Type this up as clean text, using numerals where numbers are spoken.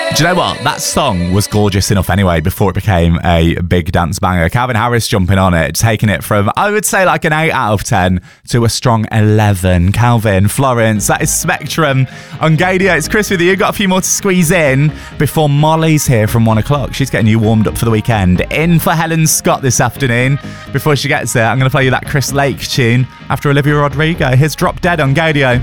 Do you know what? That song was gorgeous enough anyway before it became a big dance banger. Calvin Harris jumping on it, taking it from, I would say, like an 8 out of 10 to a strong 11. Calvin, Florence, that is Spectrum on Gaydio. It's Chris with you. Got a few more to squeeze in before Molly's here from 1 o'clock. She's getting you warmed up for the weekend. In for Helen Scott this afternoon. Before she gets there, I'm going to play you that Chris Lake tune after Olivia Rodrigo. Here's Drop Dead on Gaydio.